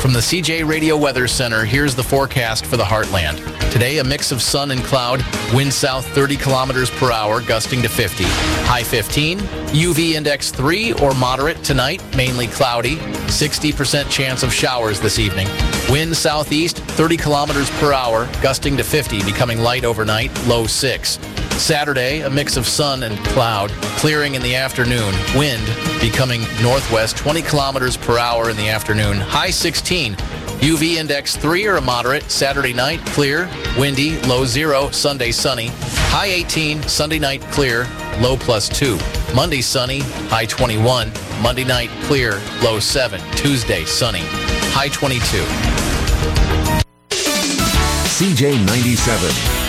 From the CJ Radio Weather Center, here's the forecast for the Heartland. Today, a mix of sun and cloud, wind south 30 kilometers per hour, gusting to 50. High 15, UV index 3 or moderate tonight, mainly cloudy, 60% chance of showers this evening. Wind southeast 30 kilometers per hour, gusting to 50, becoming light overnight, low 6. Saturday, a mix of sun and cloud, clearing in the afternoon. Wind becoming northwest 20 kilometers per hour in the afternoon. High 16. UV index 3 or a moderate. Saturday night, clear, windy, low 0. Sunday, sunny. High 18. Sunday night, clear, low +2. Monday, sunny, high 21. Monday night, clear, low 7. Tuesday, sunny, high 22. CJ 97.